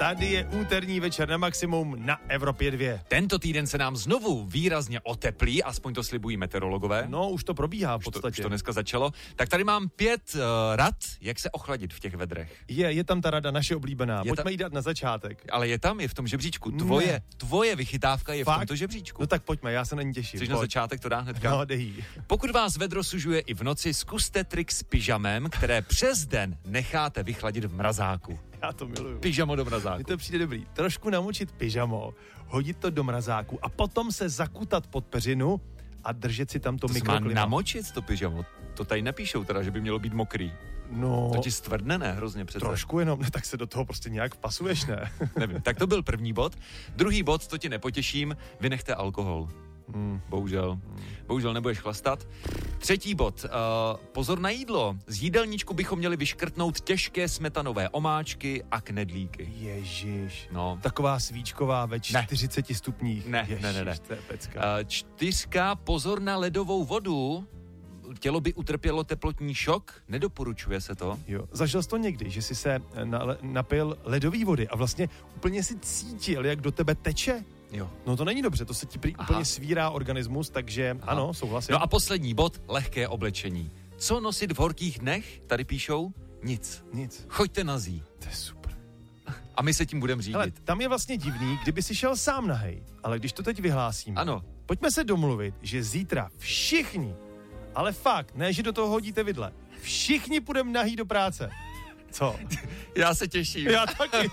Tady je úterní večer na maximum na Evropě 2. Tento týden se nám znovu výrazně oteplí, aspoň to slibují meteorologové. No, už to probíhá v podstatě. Už to dneska začalo. Tak tady mám 5 rad, jak se ochladit v těch vedrech. Je tam ta rada naše oblíbená. Pojďme jí dát na začátek. Ale je v tom žebříčku. Tvoje vychytávka je v tomto žebříčku. No tak pojďme, já se na ní těším. Chceš na začátek to dá hnedka? No, dej. Pokud vás vedro sužuje i v noci, zkuste trik s pyžamem, které přes den necháte vychladit v mrazáku. Já to miluju. Pyžamo do mrazáku. Mně to přijde dobrý. Trošku namočit pyžamo, hodit to do mrazáku a potom se zakutat pod peřinu a držet si tam to mikroklima. To má namočit to pyžamo. To tady nepíšou teda, že by mělo být mokrý. No. To ti stvrdne, ne? Hrozně přece. Trošku jenom, ne, tak se do toho prostě nějak vpasuješ, ne? Nevím. Tak to byl první bod. Druhý bod, to ti nepotěším, vynechte alkohol. Bohužel nebudeš chlastat. Třetí bod. Pozor na jídlo. Z jídelníčku bychom měli vyškrtnout těžké smetanové omáčky a knedlíky. Ježiš. No. Taková svíčková ve 40 stupních. Ne. To je pecka. 4. Pozor na ledovou vodu. Tělo by utrpělo teplotní šok, nedoporučuje se to. Jo, zažil jsi to někdy, že jsi se napil ledové vody a vlastně úplně si cítil, jak do tebe teče? Jo. No to není dobře, to se ti úplně svírá organismus, takže ano, souhlasím. No a poslední bod, lehké oblečení. Co nosit v horkých dnech? Tady píšou nic. Choďte nazí. To je super. A my se tím budeme řídit. Hele, tam je vlastně divný, kdyby si šel sám nahej, ale když to teď vyhlásíme. Ano. Pojďme se domluvit, že zítra všichni, ale fakt, ne, že do toho hodíte vidle, všichni půjdeme nahý do práce. Co? Já se těším. Já taky.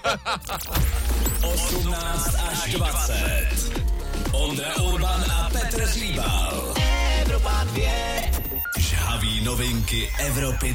18 až 20. Ondra Urban a Petr Hříbal. Evropa 2. Žhavý novinky Evropy